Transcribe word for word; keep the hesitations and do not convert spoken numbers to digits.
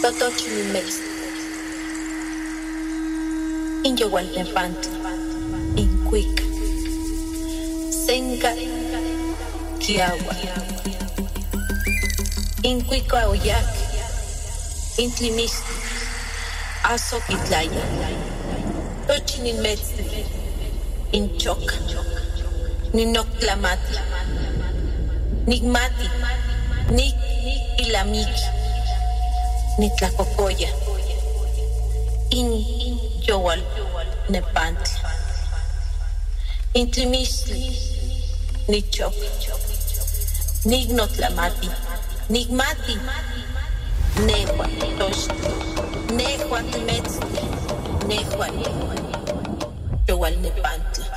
Totochilimex, Inyowaltepantli, Incuic, Senca, Kiawa, Incuica Oyac, Intlimistli, Azoquitlaya, Tochilimex, Inchoca, Ninoctlamati, Nigmati, Nik Ilamiki, Nitlacocoya, In Yowal Nepantli, Intlimistli, Nichok, Nignotlamati, Nigmati, Nehua Tochtli, Nehua Timetzli, Nehua Yowal Nepantli.